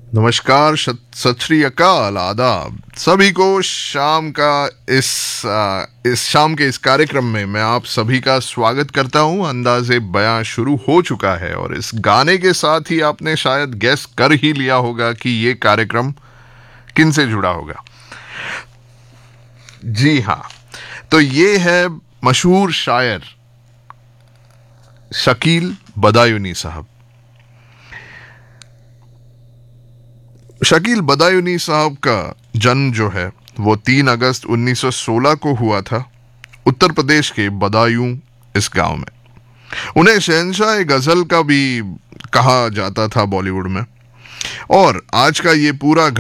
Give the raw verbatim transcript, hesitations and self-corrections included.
नमस्कार, सत सत श्री अकाल, आदाब सभी को। शाम का इस आ, इस शाम के इस कार्यक्रम में मैं आप सभी का स्वागत करता हूं। अंदाज़े बयां शुरू हो चुका है और इस गाने के साथ ही आपने शायद गैस कर ही लिया होगा कि ये कार्यक्रम किन से जुड़ा होगा। जी हाँ, तो ये है मशहूर शायर शकील बदायूनी साहब। शकील बदायूनी साहब का जन्म जो है वो तीन अगस्त उन्नीस सौ सोलह को हुआ था, उत्तर प्रदेश के बदायूं इस गांव में। उन्हें शहंशाह गजल का भी कहा जाता था बॉलीवुड में। और आज का ये पूरा